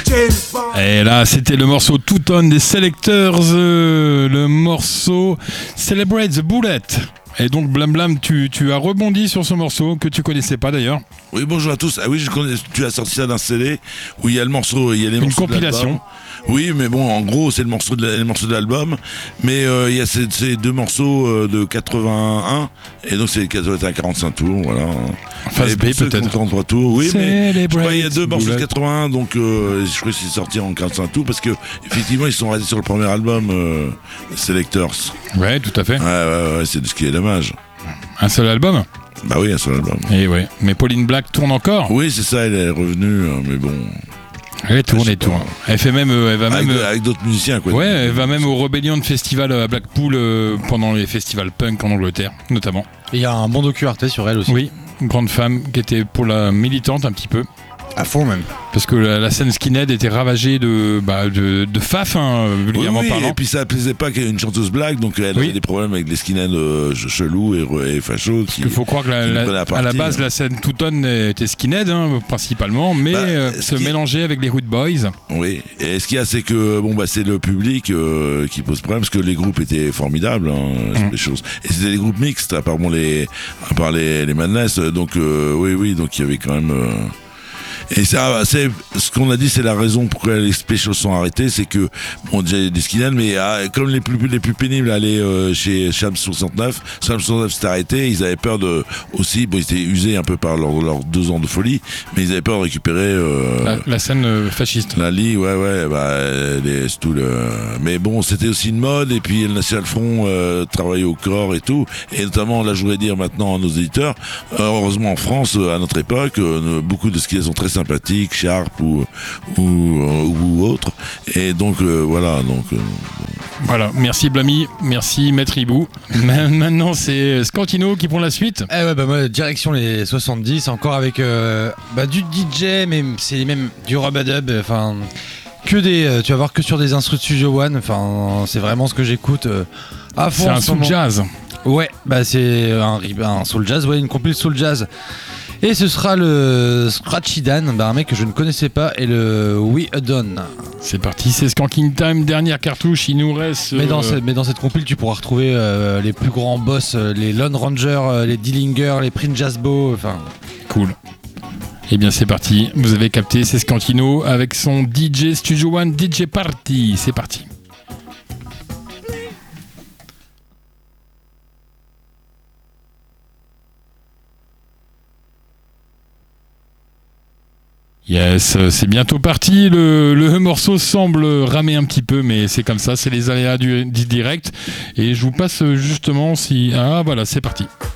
Et là, c'était le morceau Two-Tone des Selectors, le morceau Celebrate the Bullet. Et donc, Blam Blam, tu as rebondi sur ce morceau que tu connaissais pas d'ailleurs. Oui, bonjour à tous. Ah oui, je connais. Tu as sorti ça d'un CD où il y a le morceau, il y a les morceaux. Une compilation. Oui, mais bon, en gros, c'est les morceaux de l'album. Mais il y a ces deux morceaux de 81, et donc c'est 45 tours, voilà. Phase B peut-être. 43 tours, oui, mais je crois il y a deux morceaux de Bullet. 81, donc je crois que c'est sorti en 45 tours parce que effectivement ils sont restés sur le premier album Selectors. Ouais, tout à fait. Ouais, c'est ce qui est dommage. Un seul album. Bah oui, un seul album. Et ouais. Mais Pauline Black tourne encore. Oui, c'est ça, elle est revenue, mais bon. Elle tourne. Elle fait même, avec d'autres musiciens, quoi. Ouais, elle va même au Rebellion Festival à Blackpool pendant les festivals punk en Angleterre, notamment. Et il y a un bon docu Arte sur elle aussi. Oui, une grande femme qui était pour la militante un petit peu. À fond même. Parce que la scène skinhead était ravagée de faf, vulgairement oui, parlant. Et puis ça plaisait pas qu'il y ait une chanteuse black, donc elle avait des problèmes avec les skinheads chelous et fachos. Parce qu'il faut croire que à la base, la scène Two-Tone était skinhead, principalement, mais se mélanger avec les Rude Boys. Oui, et ce qu'il y a, c'est que c'est le public qui pose problème, parce que les groupes étaient formidables, les choses. Et c'était des groupes mixtes, à part les Madness, donc oui, donc il y avait quand même. Et ça, c'est ce qu'on a dit, c'est la raison pour laquelle les specials sont arrêtés, c'est que déjà il y a des skinheads, mais comme les plus pénibles allaient chez Shams 69 s'était arrêté, ils avaient peur ils étaient usés un peu par leurs 2 ans de folie, mais ils avaient peur de récupérer la scène fasciste. La Lie, c'est tout mais bon, c'était aussi une mode, et puis le National Front travaillait au corps et tout, et notamment là je voudrais dire maintenant à nos éditeurs, heureusement en France à notre époque, beaucoup de skinheads sont très sympathique, Sharp ou autre, et donc voilà. Voilà, merci Blamy, merci Maître Hibou. Maintenant c'est Scantino qui prend la suite. Moi direction les 70, encore avec du DJ, mais c'est même du rub-a-dub, enfin que tu vas voir que sur des instrus de Studio One, enfin c'est vraiment ce que j'écoute à fond. C'est un soul jazz. Ouais, c'est un soul jazz, une compil soul jazz. Et ce sera le Scratchy Dan, un mec que je ne connaissais pas, et le We Adon. C'est parti, c'est Skanking Time, dernière cartouche, il nous reste... Mais dans cette compile, tu pourras retrouver les plus grands boss, les Lone Ranger, les Dillinger, les Prince Jazzbo, enfin... Cool. Eh bien c'est parti, vous avez capté, c'est Scantino avec son DJ Studio One DJ Party, c'est parti. Yes, c'est bientôt parti. Le morceau semble ramer un petit peu, mais c'est comme ça, c'est les aléas du direct. Et je vous passe justement si... Ah voilà, c'est parti.